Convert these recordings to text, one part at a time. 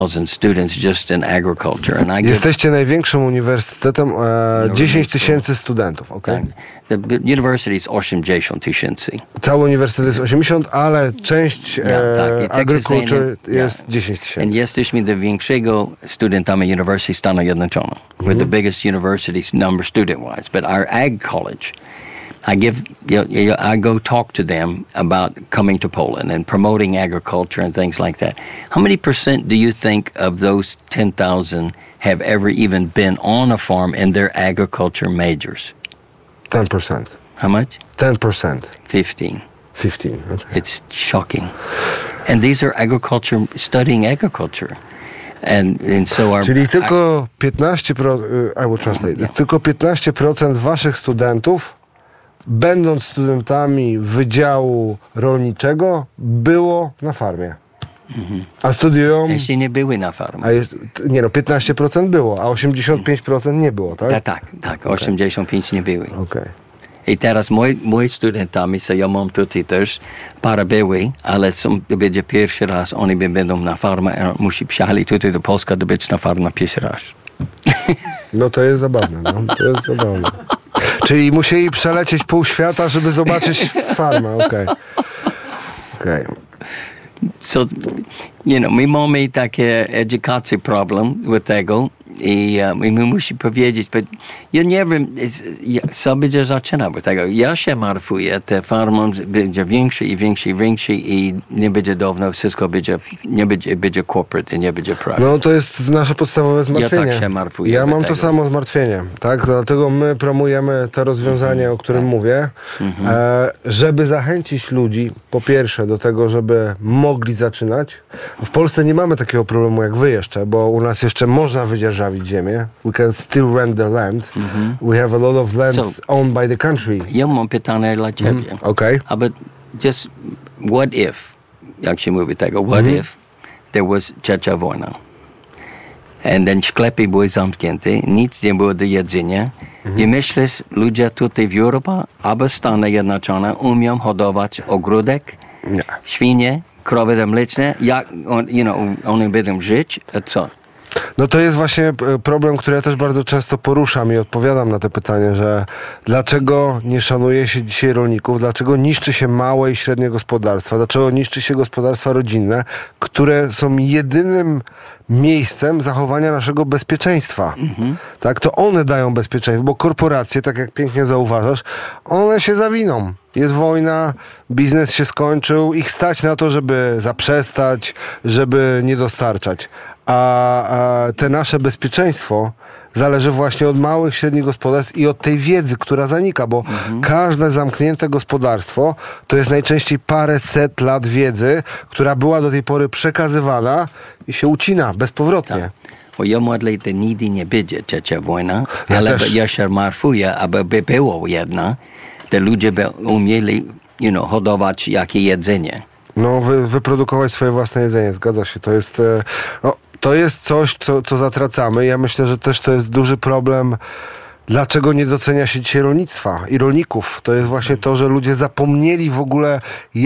students just in agriculture. And Jesteście największym uniwersytetem, 10 tysięcy studentów, tak? The university is 80 tysięcy. Cały uniwersytet jest 80, ale część agriculture jest 10 tysięcy. I jesteśmy największego studentami Uniwersytetu Stanów Zjednoczonych. We're the biggest university number student-wise, but our ag college, I go talk to them about coming to Poland and promoting agriculture and things like that. How many percent do you think of those 10,000 have ever even been on a farm in their agriculture majors? 10%. How much? 10%. 15. 15, okay. It's shocking. And these are studying agriculture. And so Czyli tylko 15%, I will translate, tylko 15% waszych studentów, będąc studentami Wydziału Rolniczego, było na farmie. A studiują... Jeśli nie były na farmie. 15% było, a 85% nie było, tak? Tak, 85% nie były. Okay. I teraz moi studentami, ja mam tutaj też parę były, ale będzie pierwszy raz, oni będą na farmie, musi przyjechać tutaj do Polski, to być na farmie pierwszy raz. No to jest zabawne, Czyli musieli przelecieć pół świata, żeby zobaczyć farmę, okej. So, my mamy takie edukację problem with tego i my musimy powiedzieć, ja nie wiem, co będzie zaczynać od tego. Ja się martwię, te farmy będzie większe i nie będzie dawno, wszystko będzie corporate i nie będzie private. No to jest nasze podstawowe zmartwienie. Ja tak się martwię. Ja mam to samo zmartwienie, tak? Dlatego my promujemy to rozwiązanie, o którym mówię, żeby zachęcić ludzi, po pierwsze, do tego, żeby mogli zaczynać. W Polsce nie mamy takiego problemu jak wy jeszcze, bo u nas jeszcze można wydzierżawić ziemię. We can still rent the land. We have a lot of land owned by the country. Ja mam pytanie dla ciebie. Okay. Ale just what if, jak się mówi tego, what if there was trzecia wojna? And then sklepy były zamknięte, nic nie było do jedzenia. I myślisz, ludzie tutaj w Europie albo Stany Zjednoczone umią hodować ogródek, świnie, krowy mleczne, jak one będą żyć, a co? No to jest właśnie problem, który ja też bardzo często poruszam i odpowiadam na te pytanie, że dlaczego nie szanuje się dzisiaj rolników, dlaczego niszczy się małe i średnie gospodarstwa, dlaczego niszczy się gospodarstwa rodzinne, które są jedynym miejscem zachowania naszego bezpieczeństwa. Tak, to one dają bezpieczeństwo, bo korporacje, tak jak pięknie zauważasz, one się zawiną. Jest wojna, biznes się skończył, ich stać na to, żeby zaprzestać, żeby nie dostarczać. A te nasze bezpieczeństwo zależy właśnie od małych, średnich gospodarstw i od tej wiedzy, która zanika, bo każde zamknięte gospodarstwo to jest najczęściej paręset lat wiedzy, która była do tej pory przekazywana i się ucina bezpowrotnie. Bo ja modlę, że nigdy nie będzie trzecia wojna, ale też. Ja się martwię, aby było jedna, że ludzie by umieli hodować jakie jedzenie. No, wyprodukować swoje własne jedzenie, zgadza się. To jest coś, co zatracamy. Ja myślę, że też to jest duży problem, dlaczego nie docenia się dzisiaj rolnictwa i rolników. To jest właśnie to, że ludzie zapomnieli w ogóle,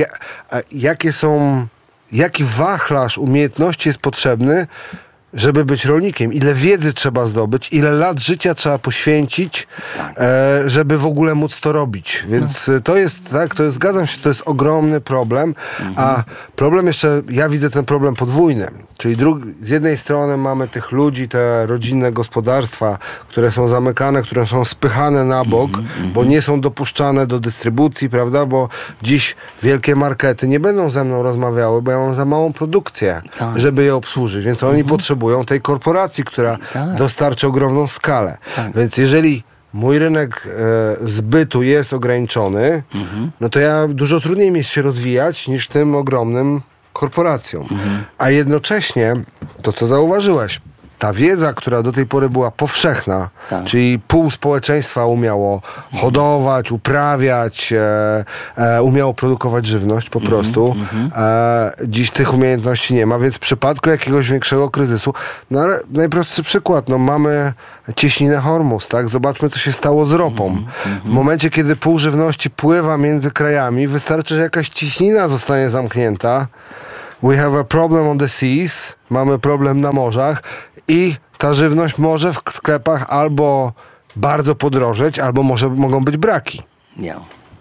jaki wachlarz umiejętności jest potrzebny, żeby być rolnikiem. Ile wiedzy trzeba zdobyć, ile lat życia trzeba poświęcić, żeby w ogóle móc to robić. Więc to jest, zgadzam się, to jest ogromny problem. A problem jeszcze, ja widzę ten problem podwójny. Czyli z jednej strony mamy tych ludzi, te rodzinne gospodarstwa, które są zamykane, które są spychane na bok, bo nie są dopuszczane do dystrybucji, prawda? Bo dziś wielkie markety nie będą ze mną rozmawiały, bo ja mam za małą produkcję, żeby je obsłużyć. Więc oni potrzebują tej korporacji, która dostarczy ogromną skalę. Więc jeżeli mój rynek zbytu jest ograniczony, no to ja dużo trudniej mi się rozwijać niż tym ogromnym korporacjom. A jednocześnie to, co zauważyłeś, ta wiedza, która do tej pory była powszechna, czyli pół społeczeństwa umiało hodować, uprawiać, umiało produkować żywność po prostu. Dziś tych umiejętności nie ma, więc w przypadku jakiegoś większego kryzysu, no ale najprostszy przykład, no mamy cieśninę Hormuz, tak? Zobaczmy, co się stało z ropą. W momencie, kiedy pół żywności pływa między krajami, wystarczy, że jakaś cieśnina zostanie zamknięta, we have a problem on the seas, mamy problem na morzach i ta żywność może w sklepach albo bardzo podrożeć, albo mogą być braki. Yeah.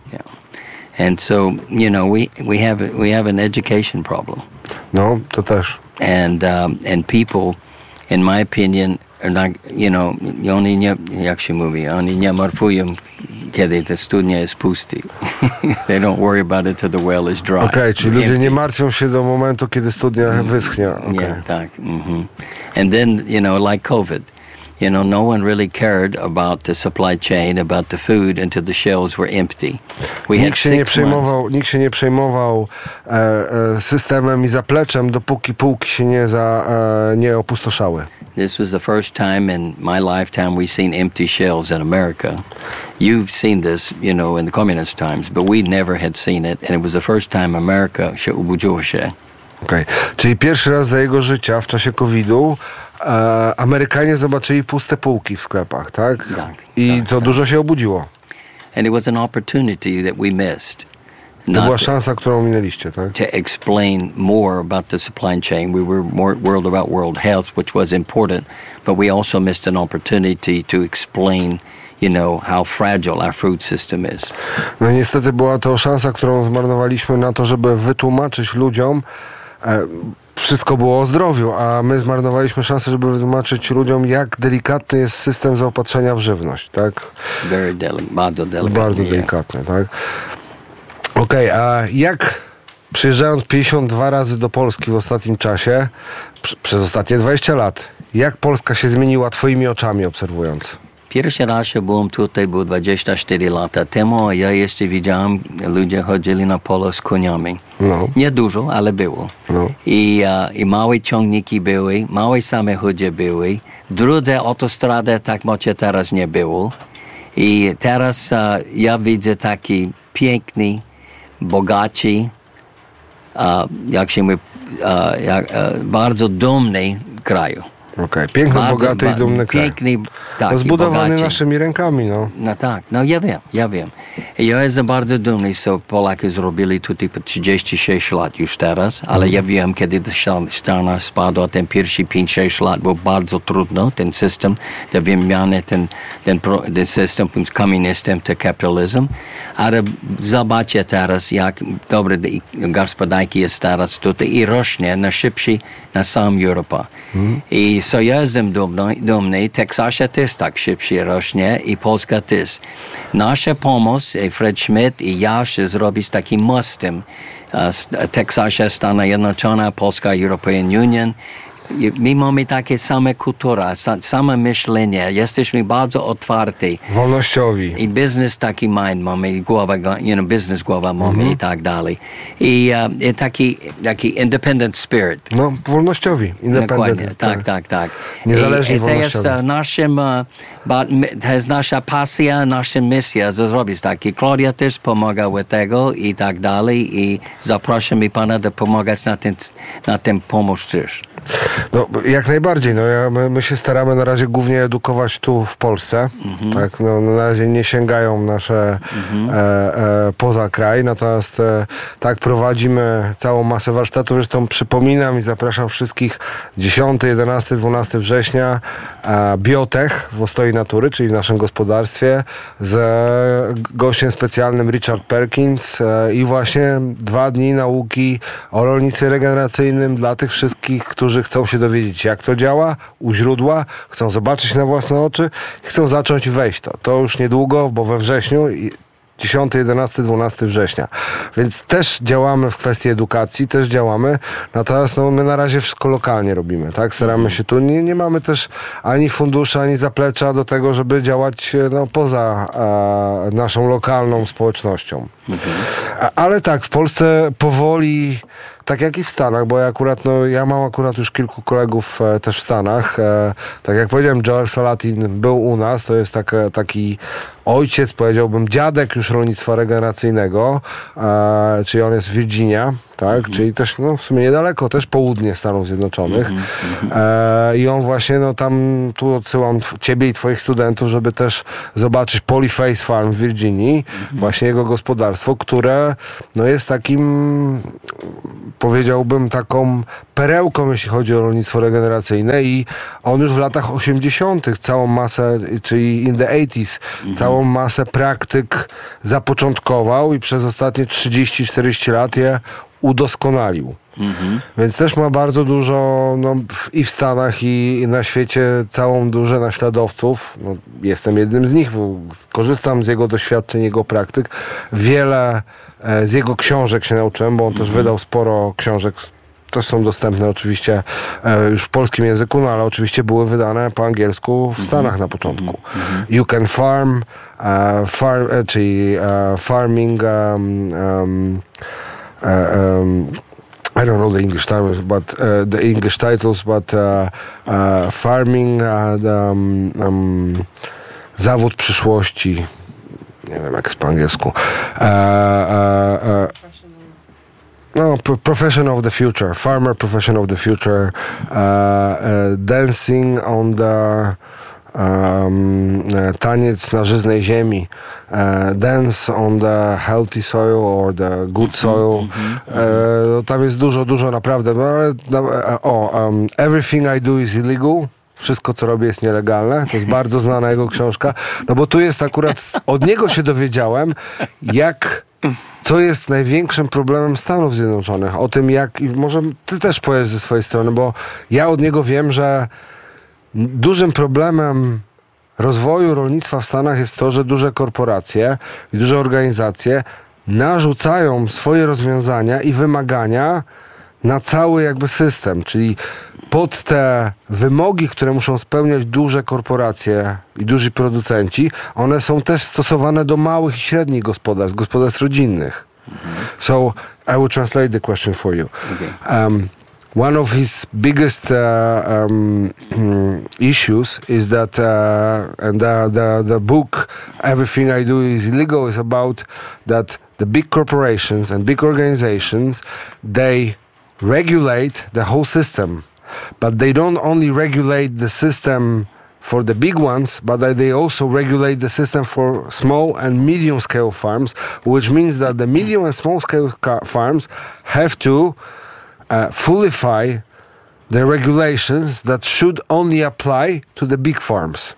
And so, we have an education problem. No, to też. And people, in my opinion, are not, oni nie martwią, kiedy ta studnia jest pusty. They don't worry about it till the well is dry. Okej, czyli ludzie nie martwią się do momentu, kiedy studnia wyschnie. Okay. Yeah, tak. And then, like COVID, no one really cared about the supply chain, about the food until the shelves were empty. Nikt się nie przejmował systemem i zapleczem, dopóki półki się nie opustoszały. This was the first time in my lifetime we've seen empty shelves in America. You've seen this, in the communist times, but we never had seen it, and it was the first time America się obudziło się. Okej. Czyli pierwszy raz za jego życia w czasie COVID-u Amerykanie zobaczyli puste półki w sklepach, tak? I dużo się obudziło. And it was an opportunity that we missed. To była szansa, którą minęliście, tak? To explain more about the supply chain. We were more worried about world health, which was important, but we also missed an opportunity to explain, how fragile our food system is. No niestety była to szansa, którą zmarnowaliśmy na to, żeby wytłumaczyć ludziom, wszystko było o zdrowiu, a my zmarnowaliśmy szansę, żeby wytłumaczyć ludziom, jak delikatny jest system zaopatrzenia w żywność, tak? Bardzo delikatny. Bardzo delikatny, tak? Okej, a jak przyjeżdżając 52 razy do Polski w ostatnim czasie, przez ostatnie 20 lat, jak Polska się zmieniła twoimi oczami obserwując? Pierwszy raz byłem tutaj, było 24 lata temu, a ja jeszcze widziałem, ludzie chodzili na pole z koniami. No. Nie dużo, ale było. No. I małe ciągniki były, małe samochody były, drugie autostrady tak mocie teraz nie było. I teraz ja widzę taki piękny, bogaci, bardzo dumny kraju. Okej, piękny, bogaty i dumny kraj. Piękny, tak, zbudowany naszymi rękami, no. No tak, ja wiem. Ja jestem bardzo dumny, co Polacy zrobili tutaj po 36 lat już teraz, ale ja wiem, kiedy Stany spadła, ten pierwszy 5-6 lat był bardzo trudno, ten system, te wymiany, ten system z komunistycznym to kapitalizm, ale zobaczcie teraz, jak dobre gospodarki jest teraz tutaj i rośnie na szybciej na całą Europę. I so ja jestem dumny, Teksasie też tak szybciej rośnie i Polska też. Nasza pomoc, Fred Schmidt i ja się zrobić takim mostem. Teksasie Stany Zjednoczone, Polska, European Union. My mamy takie same kultura, same myślenie, jesteśmy bardzo otwarci. Wolnościowi. I biznes taki mind mamy, głowa, biznes głowa mamy i tak dalej. I taki independent spirit. No, wolnościowi, independent. Tak. Niezależni wolnościowi. To jest nasza pasja, nasza misja zrobić takie. Klaudia też pomaga w tego i tak dalej i zapraszamy pana do pomagać na tym pomóc też. No, jak najbardziej. No, my się staramy na razie głównie edukować tu w Polsce. Tak? No, na razie nie sięgają nasze poza kraj. Natomiast tak prowadzimy całą masę warsztatów. Zresztą przypominam i zapraszam wszystkich 10, 11, 12 września Biotech w Ostoi Natury, czyli w naszym gospodarstwie z gościem specjalnym Richard Perkins i właśnie 2 dni nauki o rolnictwie regeneracyjnym dla tych wszystkich, którzy chcą się dowiedzieć, jak to działa, u źródła, chcą zobaczyć na własne oczy, chcą zacząć wejść to już niedługo, bo we wrześniu 10, 11, 12 września. Więc też działamy w kwestii edukacji, też działamy, natomiast my na razie wszystko lokalnie robimy, tak? Staramy się tu, nie mamy też ani funduszy, ani zaplecza do tego, żeby działać poza naszą lokalną społecznością. Ale tak, w Polsce powoli, tak jak i w Stanach, bo ja mam akurat już kilku kolegów też w Stanach. Tak jak powiedziałem, Joel Salatin był u nas, to jest taki ojciec, powiedziałbym dziadek już rolnictwa regeneracyjnego, czyli on jest w Virginia, tak? Czyli też w sumie niedaleko, też południe Stanów Zjednoczonych. I on właśnie, tam tu odsyłam ciebie i twoich studentów, żeby też zobaczyć Polyface Farm w Virginii, właśnie jego gospodarstwo, które jest takim, powiedziałbym, taką perełką, jeśli chodzi o rolnictwo regeneracyjne, i on już w latach 80. całą masę, czyli in the 80s, całą masę praktyk zapoczątkował i przez ostatnie 30-40 lat je udoskonalił. Więc też ma bardzo dużo i w Stanach, i na świecie całą dużo naśladowców. Jestem jednym z nich, korzystam z jego doświadczeń, jego praktyk. Wiele z jego książek się nauczyłem, bo on też wydał sporo książek. Też są dostępne oczywiście już w polskim języku, ale oczywiście były wydane po angielsku w Stanach na początku. You Can Farm, czyli farming, I don't know the English titles, but farming, zawód przyszłości. Nie wiem, jak jest po angielsku. Profession of the future, farmer profession of the future, dancing on the taniec na żyznej ziemi, dance on the healthy soil or the good soil. Tam jest dużo naprawdę. Everything I do is illegal. Wszystko, co robię, jest nielegalne. To jest bardzo znana jego książka. Bo tu jest akurat, od niego się dowiedziałem, co jest największym problemem Stanów Zjednoczonych. O tym, i może ty też powiesz ze swojej strony, bo ja od niego wiem, że dużym problemem rozwoju rolnictwa w Stanach jest to, że duże korporacje i duże organizacje narzucają swoje rozwiązania i wymagania na cały system, czyli pod te wymogi, które muszą spełniać duże korporacje i duzi producenci, one są też stosowane do małych i średnich gospodarstw rodzinnych. So, I will translate the question for you. Okay. One of his biggest issues is that, and the book Everything I Do is Illegal is about that the big corporations and big organizations, they regulate the whole system, but they don't only regulate the system for the big ones, but they also regulate the system for small and medium scale farms, which means that the medium and small scale farms have to fullify the regulations that should only apply to the big farms.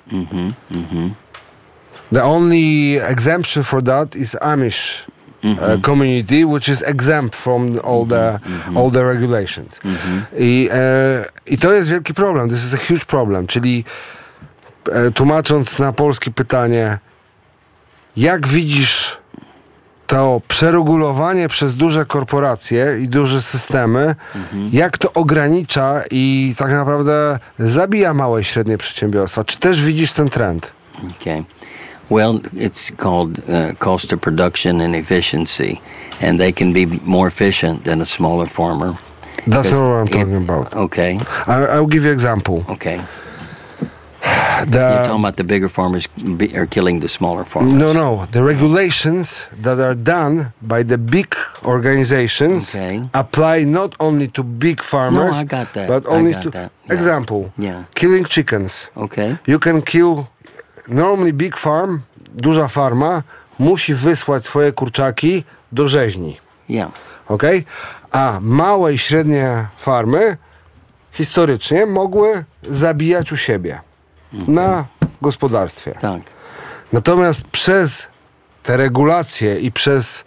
The only exemption for that is Amish community, which is exempt from all the regulations. I to jest wielki problem. This is a huge problem. Czyli tłumacząc na polskie pytanie, jak widzisz to przeregulowanie przez duże korporacje i duże systemy, jak to ogranicza i tak naprawdę zabija małe i średnie przedsiębiorstwa? Czy też widzisz ten trend? Okay. Well, it's called cost of production and efficiency, and they can be more efficient than a smaller farmer. That's what I'm talking about. Okay. I'll give you an example. Okay. You're talking about the bigger farmers are killing the smaller farmers. No. The regulations that are done by the big organizations apply not only to big farmers, no, I got that. But only to that. Example. Killing chickens. Okay. You can kill. Normally big farm, duża farma, musi wysłać swoje kurczaki do rzeźni. Okay? A małe i średnie farmy historycznie mogły zabijać u siebie na gospodarstwie. Tak. Natomiast przez te regulacje i przez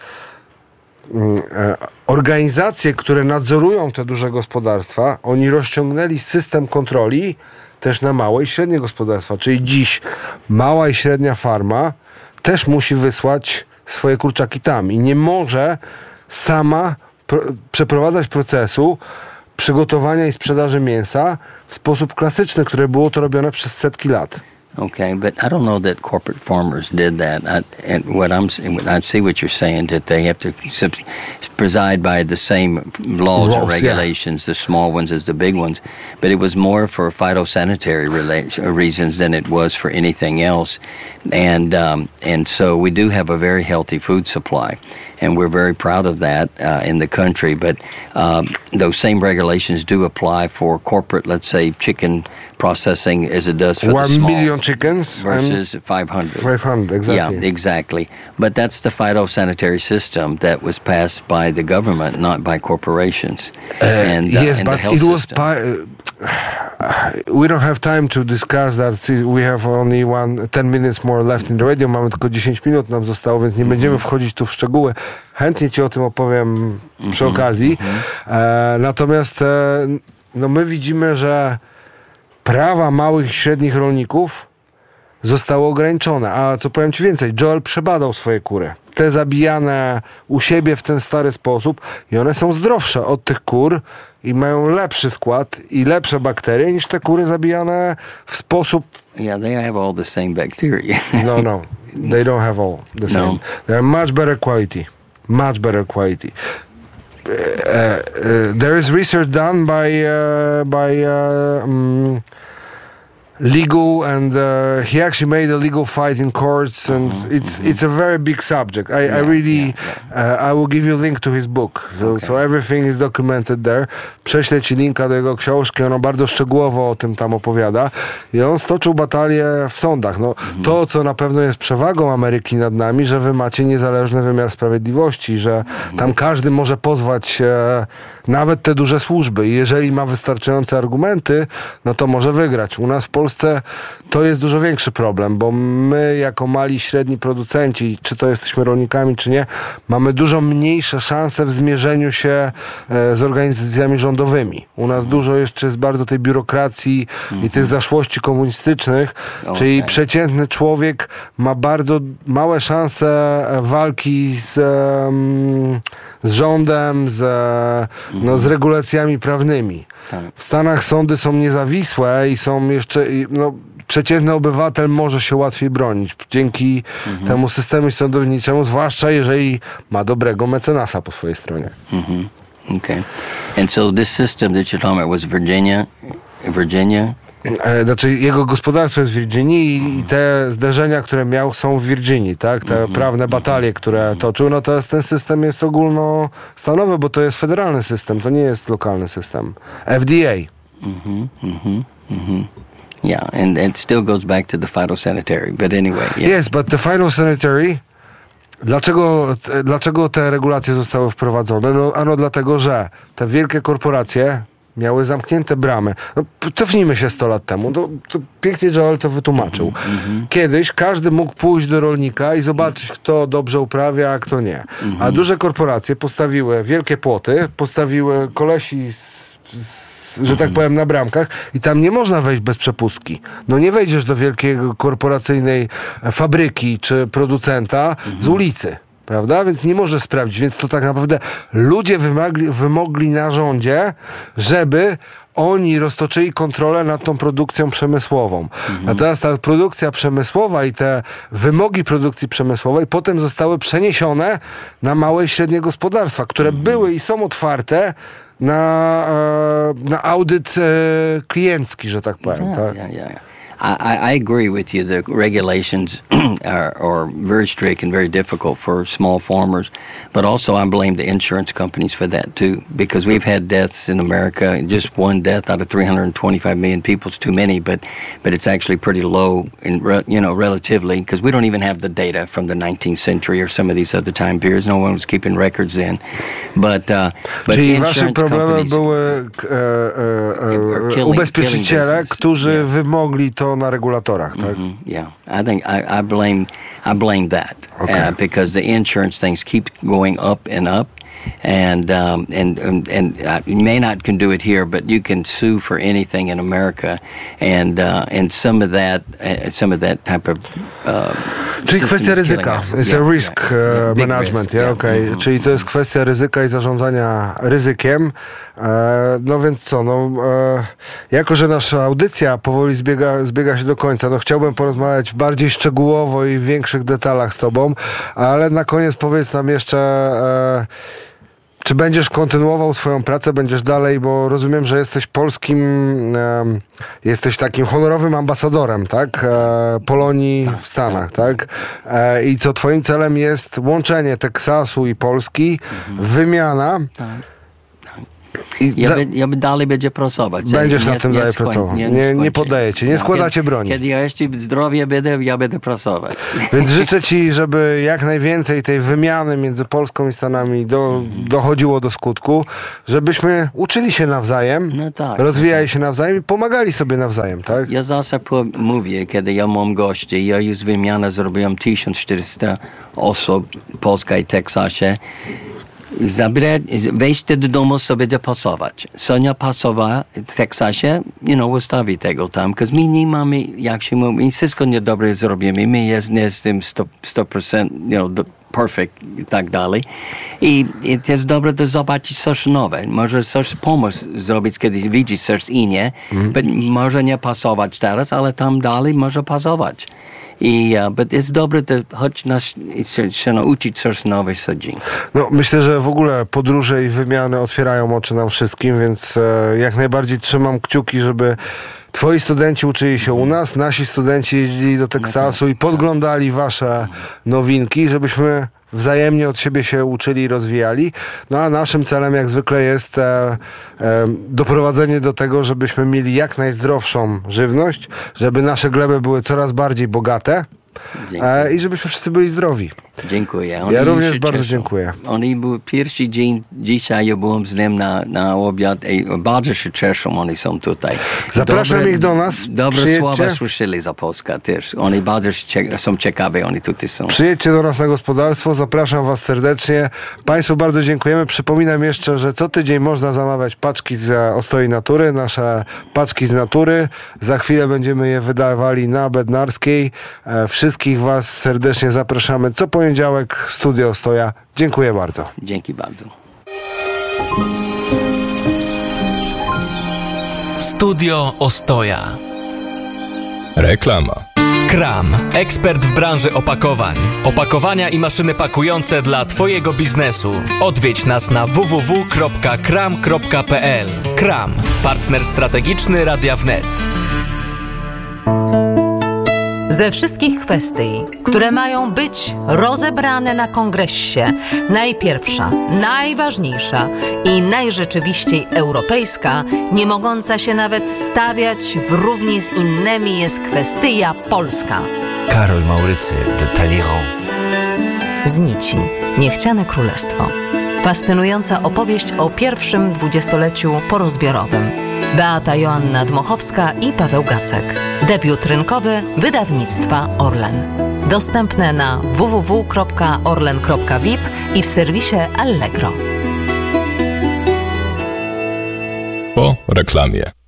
organizacje, które nadzorują te duże gospodarstwa, oni rozciągnęli system kontroli też na małe i średnie gospodarstwa. Czyli dziś mała i średnia farma też musi wysłać swoje kurczaki tam i nie może sama przeprowadzać procesu przygotowania i sprzedaży mięsa w sposób klasyczny, które było to robione przez setki lat. Okay, but I don't know that corporate farmers did that. I see what you're saying, that they have to preside by the same laws or regulations, the small ones as the big ones. But it was more for phytosanitary reasons than it was for anything else. And so we do have a very healthy food supply. and we're very proud of that in the country. But those same regulations do apply for corporate, let's say, chicken processing as it does for 1 the small million chickens versus 500. 500, exactly. Yeah, exactly. But that's the phytosanitary system that was passed by the government, not by corporations. Yes, but it was we don't have time to discuss that. We have only 10 minutes more left in the radio. Mamy tylko 10 minut nam zostało, więc nie będziemy wchodzić tu w szczegóły. Chętnie ci o tym opowiem przy okazji. Natomiast no my widzimy, że prawa małych i średnich rolników zostały ograniczone. A co powiem ci więcej, Joel przebadał swoje kury. Te zabijane u siebie w ten stary sposób i one są zdrowsze od tych kur i mają lepszy skład i lepsze bakterie niż te kury zabijane w sposób... Yeah, they have all the same bacteria. No, they don't have all the same. No. They're much better quality. Much better quality. There is research done by legal, and he actually made a legal fight in courts, and it's a very big subject. I will give you a link to his book, so everything is documented there. Prześlę ci linka do jego książki, on bardzo szczegółowo o tym tam opowiada i on stoczył batalię w sądach. No, to, co na pewno jest przewagą Ameryki nad nami, że wy macie niezależny wymiar sprawiedliwości, że tam każdy może pozwać nawet te duże służby i jeżeli ma wystarczające argumenty, no to może wygrać. U nas w Polsce to jest dużo większy problem, bo my jako mali i średni producenci, czy to jesteśmy rolnikami, czy nie, mamy dużo mniejsze szanse w zmierzeniu się z organizacjami rządowymi. U nas dużo jeszcze jest bardzo tej biurokracji i tych zaszłości komunistycznych, czyli przeciętny człowiek ma bardzo małe szanse walki z rządem, z regulacjami prawnymi. W Stanach sądy są niezawisłe i są jeszcze... przeciętny obywatel może się łatwiej bronić dzięki temu systemowi sądowniczemu, zwłaszcza jeżeli ma dobrego mecenasa po swojej stronie. Okay. And so this system that you're talking about was Virginia? Znaczy jego gospodarstwo jest w Virginii i te zderzenia, które miał, są w Virginii, tak? Te prawne batalie, które toczył, no to ten system jest ogólnostanowy, bo to jest federalny system, to nie jest lokalny system. FDA. Yeah, and it still goes back to the phytosanitary, but anyway. Yeah. Yes, but the phytosanitary, dlaczego te regulacje zostały wprowadzone? No dlatego, że te wielkie korporacje miały zamknięte bramy. No, cofnijmy się 100 lat temu. To pięknie Joel to wytłumaczył. Kiedyś każdy mógł pójść do rolnika i zobaczyć, kto dobrze uprawia, a kto nie. A duże korporacje postawiły wielkie płoty, postawiły kolesi że tak powiem, na bramkach i tam nie można wejść bez przepustki. No nie wejdziesz do wielkiej korporacyjnej fabryki czy producenta z ulicy. Prawda? Więc nie może sprawdzić. Więc to tak naprawdę ludzie wymogli na rządzie, żeby oni roztoczyli kontrolę nad tą produkcją przemysłową. A teraz ta produkcja przemysłowa i te wymogi produkcji przemysłowej potem zostały przeniesione na małe i średnie gospodarstwa, które były i są otwarte na audyt kliencki, że tak powiem. Tak? I agree with you. The regulations are very strict and very difficult for small farmers, but also I blame the insurance companies for that too, because we've had deaths in America. Just one death out of 325 million people is too many, but it's actually pretty low, relatively, because we don't even have the data from the 19th century or some of these other time periods. No one was keeping records then. But czyli waszym problemem były ubezpieczyciele, którzy wymogli to na regulatorach, tak? Yeah, I think I blame that because the insurance things keep going up and up, and you may not can do it here, but you can sue for anything in America, and some of that type of czyli kwestia ryzyka. It's a risk management, Czyli to jest kwestia ryzyka i zarządzania ryzykiem. No więc co, jako że nasza audycja powoli zbiega się do końca, chciałbym porozmawiać bardziej szczegółowo i w większych detalach z tobą, ale na koniec powiedz nam jeszcze, Czy będziesz kontynuował swoją pracę, będziesz dalej, bo rozumiem, że jesteś jesteś takim honorowym ambasadorem, tak? Polonii w Stanach, tak? I co twoim celem jest łączenie Teksasu i Polski, wymiana. Ja dalej będzie pracować. Będziesz na tym dalej pracował. Nie poddajecie, nie składacie broni. Kiedy ja jeszcze zdrowie będę, ja będę pracować. Więc życzę ci, żeby jak najwięcej tej wymiany między Polską i Stanami dochodziło do skutku, żebyśmy uczyli się nawzajem, rozwijali się nawzajem i pomagali sobie nawzajem, tak? Ja zawsze mówię, kiedy ja mam gości, ja już wymianę zrobiłem 1400 osób w Polsce i Teksasie. Wejście do domu sobie będzie pasować. Sonia pasowała w Teksasie, ustawi tego tam, bo my nie mamy, jak się mówi, wszystko niedobre zrobimy. My nie jestem 100%, perfect i tak dalej. I to jest dobre to zobaczyć coś nowe. Może coś pomóc zrobić, kiedy widzisz coś inne, może nie pasować teraz, ale tam dalej może pasować. But jest dobre, choć się nauczyć coś nowe sadzin. Myślę, że w ogóle podróże i wymiany otwierają oczy nam wszystkim, więc jak najbardziej trzymam kciuki, żeby twoi studenci uczyli się u nas, nasi studenci jeździli do Teksasu i podglądali wasze nowinki, żebyśmy wzajemnie od siebie się uczyli i rozwijali. A naszym celem jak zwykle jest doprowadzenie do tego, żebyśmy mieli jak najzdrowszą żywność, żeby nasze gleby były coraz bardziej bogate i żebyśmy wszyscy byli zdrowi. Dziękuję. Ja również bardzo dziękuję. Oni był pierwszy dzień, dzisiaj ja byłem z nim na obiad i bardzo się cieszą, oni są tutaj. Zapraszam ich do nas. Dobre słowa słyszeli za Polskę też. Oni bardzo są ciekawi, oni tutaj są. Przyjedźcie do nas na gospodarstwo, zapraszam was serdecznie. Państwu bardzo dziękujemy. Przypominam jeszcze, że co tydzień można zamawiać paczki z Ostoi Natury, nasze paczki z natury. Za chwilę będziemy je wydawali na Bednarskiej. Wszystkich was serdecznie zapraszamy. Co poniedziałek Studio Ostoja. Dziękuję bardzo. Dzięki bardzo. Studio Ostoja. Reklama. Kram, ekspert w branży opakowań. Opakowania i maszyny pakujące dla twojego biznesu. Odwiedź nas na www.kram.pl. Kram, partner strategiczny Radia Wnet. Ze wszystkich kwestii, które mają być rozebrane na kongresie, najpierwsza, najważniejsza i najrzeczywiściej europejska, nie mogąca się nawet stawiać w równi z innymi, jest kwestia polska. Karol Maurycy de Talleyrand. Z nici niechciane królestwo. Fascynująca opowieść o pierwszym dwudziestoleciu porozbiorowym. Beata Joanna Dmochowska i Paweł Gacek. Debiut rynkowy wydawnictwa Orlen. Dostępne na www.orlen.vip i w serwisie Allegro. Po reklamie.